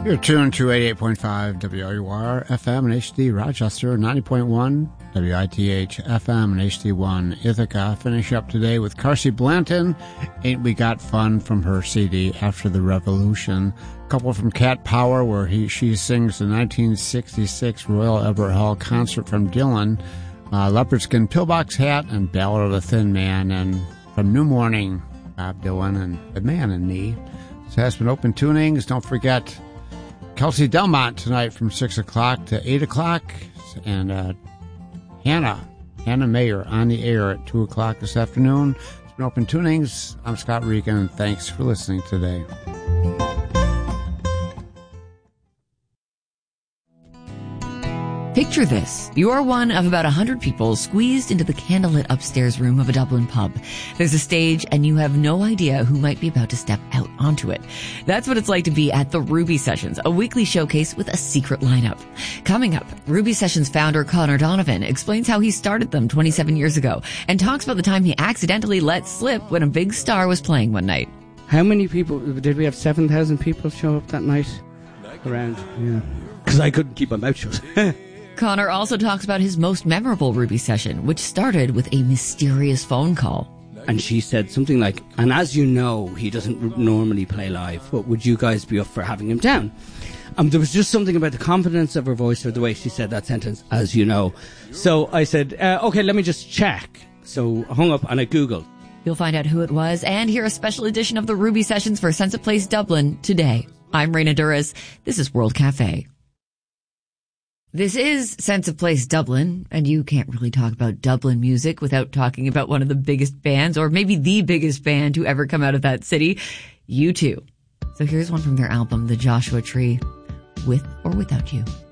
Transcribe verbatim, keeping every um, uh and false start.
You're tuned to eighty-eight point five W R U R F M and H D Rochester, ninety point one W I T H F M and H D one Ithaca. Finish up today with Carsey Blanton, Ain't We Got Fun, from her C D After the Revolution. A couple from Cat Power, where he she sings the nineteen sixty-six Royal Albert Hall concert from Dylan, uh, Leopard Skin Pillbox Hat, and Ballad of a Thin Man. And from New Morning, Bob Dylan and The Man in Me. This has been Open Tunings. Don't forget Kelsey Delmont tonight from six o'clock to eight o'clock. And uh, Hannah, Hannah Mayer on the air at two o'clock this afternoon. It's been Open Tunings. I'm Scott Regan, and thanks for listening today. Picture this. You're one of about one hundred people squeezed into the candlelit upstairs room of a Dublin pub. There's a stage, and you have no idea who might be about to step out onto it. That's what it's like to be at the Ruby Sessions, a weekly showcase with a secret lineup. Coming up, Ruby Sessions founder Connor Donovan explains how he started them twenty-seven years ago and talks about the time he accidentally let slip when a big star was playing one night. How many people, did we have seven thousand people show up that night? Around, yeah. Because I couldn't keep my mouth shut. Connor also talks about his most memorable Ruby session, which started with a mysterious phone call. And she said something like, and as you know, he doesn't r- normally play live, but would you guys be up for having him down? Um, there was just something about the confidence of her voice or the way she said that sentence, as you know. So I said, uh, okay, let me just check. So I hung up and I Googled. You'll find out who it was and hear a special edition of the Ruby Sessions for Sense of Place Dublin today. I'm Raina Duras. This is World Cafe. This is Sense of Place Dublin, and you can't really talk about Dublin music without talking about one of the biggest bands, or maybe the biggest band to ever come out of that city, U two. So here's one from their album, The Joshua Tree, With or Without You.